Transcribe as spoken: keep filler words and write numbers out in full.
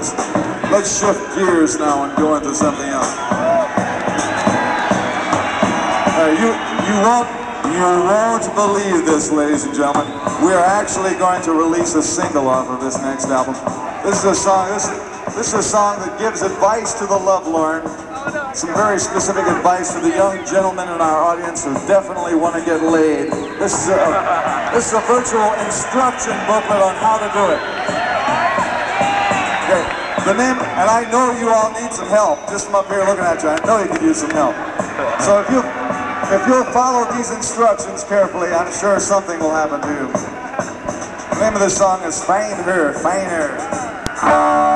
let's let's shift gears now and go into something else. Uh, you you won't you won't believe this, ladies and gentlemen. We are actually going to release a single off of this next album. This is a song. This this is a song that gives advice to the lovelorn. Some very specific advice to the young gentlemen in our audience who definitely want to get laid. This is a, this is a virtual instruction booklet on how to do it. Okay, the name, and I know you all need some help. Just from up here looking at you, I know you could use some help. So if you if you'll follow these instructions carefully, I'm sure something will happen to you. The name of this song is Find Her, Find Her.